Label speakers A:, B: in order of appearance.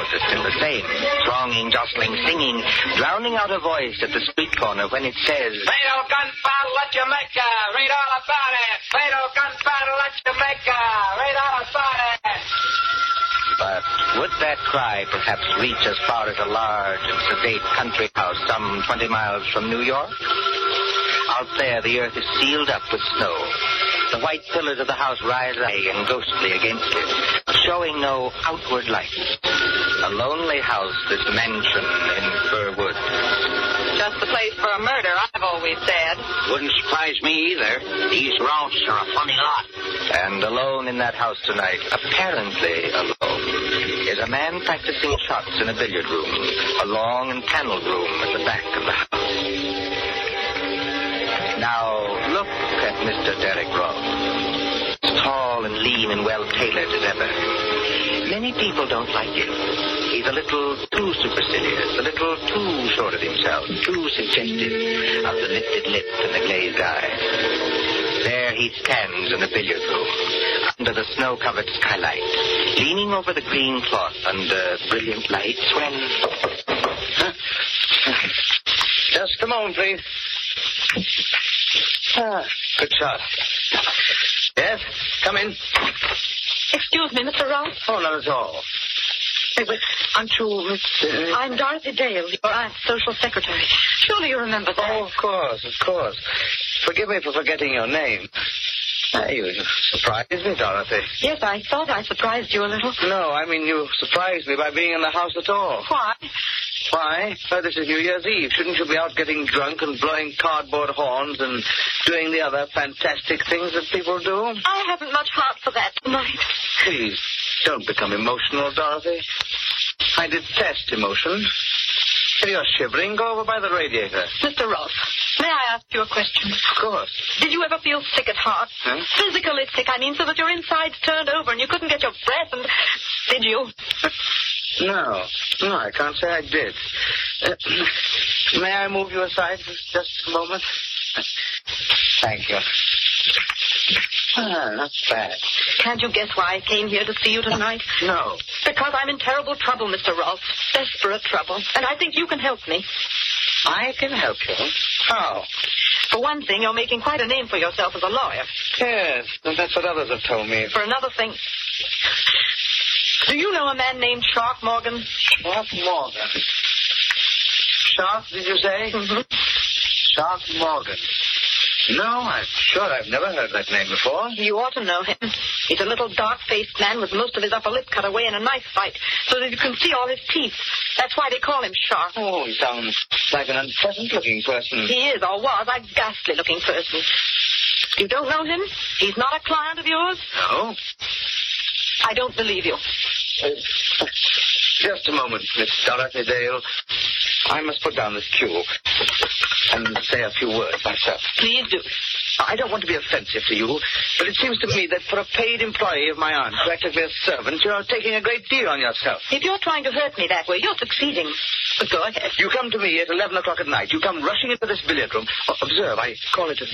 A: are still the same. Thronging, jostling, singing, drowning out a voice at the street corner when it says,
B: Fatal gun battle at Jamaica, read all about it. Fatal gun battle at Jamaica, read all about it.
A: But would that cry perhaps reach as far as a large and sedate country house some 20 miles from New York? Out there, the earth is sealed up with snow. The white pillars of the house rise high and ghostly against it, showing no outward light. A lonely house, this mansion in Fir Woods.
C: Just the place for a murder, I've always said.
D: Wouldn't surprise me either. These Routes are a funny lot.
A: And alone in that house tonight, apparently alone, is a man practicing shots in a billiard room, a long and paneled room at the back of the house. Now, look at Mr. Derek Ross. Tall and lean and well-tailored as ever. Many people don't like him. He's a little too supercilious, a little too sure of himself, too suggestive of the lifted lip and the glazed eye. There he stands in the billiard room, under the snow-covered skylight, leaning over the green cloth under brilliant lights when...
D: Just a moment, please. Good shot. Yes, come in.
C: Excuse me, Mr. Ross.
D: Oh, not at all.
C: Hey, but aren't you... I'm Dorothy Dale, your aunt's social secretary. Surely you remember that.
D: Oh, of course. Forgive me for forgetting your name. You surprised me, Dorothy.
C: Yes, I thought I surprised you a little.
D: No, I mean you surprised me by being in the house at all.
C: Why?
D: Why? Well, this is New Year's Eve. Shouldn't you be out getting drunk and blowing cardboard horns and doing the other fantastic things that people do?
C: I haven't much heart for that tonight.
D: Please, don't become emotional, Dorothy. I detest emotion. If you're shivering, go over by the radiator.
C: Mr. Ross, may I ask you a question?
D: Of course.
C: Did you ever feel sick at heart?
D: Huh?
C: Physically sick, I mean, so that your insides turned over and you couldn't get your breath and... Did you?
D: No, I can't say I did. May I move you aside for just a moment? Thank you. Not bad.
C: Can't you guess why I came here to see you tonight?
D: No.
C: Because I'm in terrible trouble, Mr. Ross. Desperate trouble. And I think you can help me.
D: I can help you? How?
C: For one thing, you're making quite a name for yourself as a lawyer.
D: Yes, and that's what others have told me.
C: For another thing... Do you know a man named Shark Morgan?
D: Shark Morgan? Shark, did you say?
C: Mm-hmm.
D: Shark Morgan. No, I'm sure I've never heard that name before.
C: You ought to know him. He's a little dark-faced man with most of his upper lip cut away in a knife fight, so that you can see all his teeth. That's why they call him Shark.
D: Oh, he sounds like an unpleasant-looking person.
C: He is, or was, a ghastly-looking person. You don't know him? He's not a client of yours?
D: No.
C: I don't believe you.
D: Just a moment, Miss Dorothy Dale. I must put down this cue and say a few words myself.
C: Please do.
D: I don't want to be offensive to you, but it seems to me that for a paid employee of my aunt, practically a servant, you're taking a great deal on yourself.
C: If you're trying to hurt me that way, you're succeeding. But go ahead.
D: You come to me at 11 o'clock at night. You come rushing into this billiard room. Observe, I call it a